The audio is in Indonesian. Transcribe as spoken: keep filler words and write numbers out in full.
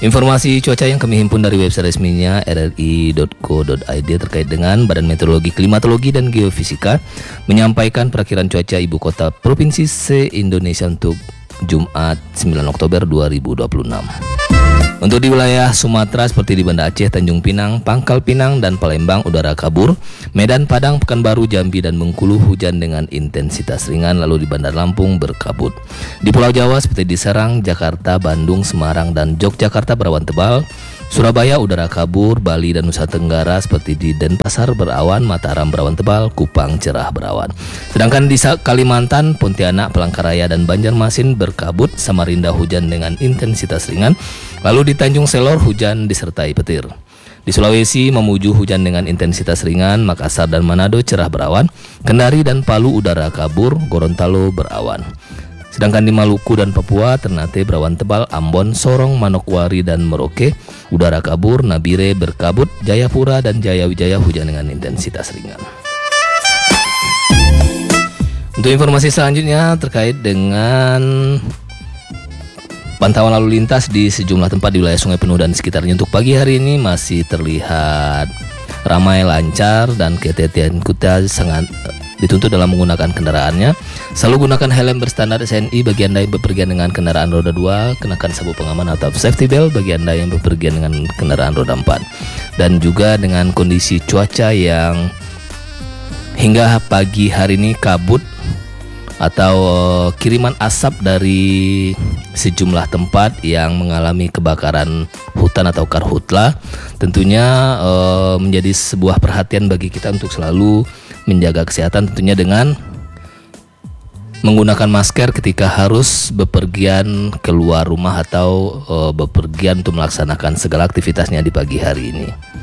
Informasi cuaca yang kami himpun dari website resminya r r i dot co dot i d terkait dengan Badan Meteorologi, Klimatologi, dan Geofisika menyampaikan perakiraan cuaca ibu kota provinsi se-Indonesia untuk Jumat sembilan Oktober dua ribu dua puluh enam. Untuk di wilayah Sumatera seperti di Banda Aceh, Tanjung Pinang, Pangkal Pinang, dan Palembang udara kabur. Medan, Padang, Pekanbaru, Jambi, dan Bengkulu hujan dengan intensitas ringan, lalu di Bandar Lampung berkabut. Di Pulau Jawa seperti di Serang, Jakarta, Bandung, Semarang, dan Yogyakarta berawan tebal. Surabaya udara kabur, Bali dan Nusa Tenggara seperti di Denpasar berawan, Mataram berawan tebal, Kupang cerah berawan. Sedangkan di Kalimantan, Pontianak, Palangkaraya, dan Banjarmasin berkabut, Samarinda hujan dengan intensitas ringan, lalu di Tanjung Selor hujan disertai petir. Di Sulawesi memuju hujan dengan intensitas ringan, Makassar dan Manado cerah berawan, Kendari dan Palu udara kabur, Gorontalo berawan. Sedangkan di Maluku dan Papua, Ternate berawan tebal, Ambon, Sorong, Manokwari, dan Merauke udara kabur, Nabire berkabut, Jayapura dan Jayawijaya hujan dengan intensitas ringan. Untuk informasi selanjutnya terkait dengan pantauan lalu lintas di sejumlah tempat di wilayah Sungai Penuh dan sekitarnya untuk pagi hari ini masih terlihat ramai, lancar, dan ketetean kita sangat dituntut dalam menggunakan kendaraannya. Selalu gunakan helm berstandar S N I bagi Anda yang bepergian dengan kendaraan roda dua, kenakan sabuk pengaman atau safety belt bagi Anda yang bepergian dengan kendaraan roda empat. Dan juga dengan kondisi cuaca yang hingga pagi hari ini kabut atau kiriman asap dari sejumlah tempat yang mengalami kebakaran hutan atau karhutla, tentunya e, menjadi sebuah perhatian bagi kita untuk selalu menjaga kesehatan, tentunya dengan menggunakan masker ketika harus bepergian keluar rumah atau e, bepergian untuk melaksanakan segala aktivitasnya di pagi hari ini.